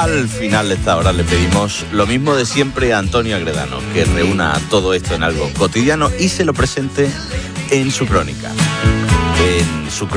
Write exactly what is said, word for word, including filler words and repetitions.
Al final de esta hora le pedimos lo mismo de siempre a Antonio Agredano, que reúna todo esto en algo cotidiano y se lo presente en su crónica. En su